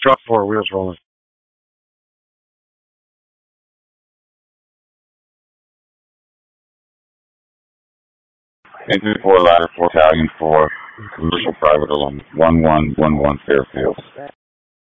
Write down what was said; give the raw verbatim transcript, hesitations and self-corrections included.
Truck four, wheels rolling. Engine four, ladder four, battalion four, commercial private alum, one one one one Fairfield.